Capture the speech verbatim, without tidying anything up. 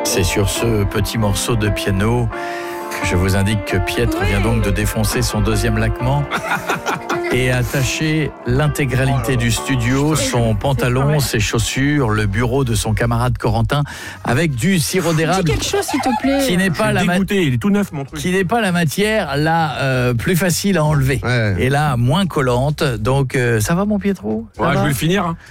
C'est sur ce petit morceau de piano que je vous indique que Pietre vient donc de défoncer son deuxième laquement et attacher l'intégralité du studio, son pantalon, ses chaussures, le bureau de son camarade Corentin avec du sirop d'érable. Dis quelque chose s'il te plaît. Qui n'est pas la ma- il est tout neuf mon truc. Qui n'est pas la matière la euh, plus facile à enlever. Ouais. Et là moins collante. Donc euh, ça va mon Pietro? Ça Ouais, va je vais le finir. Hein.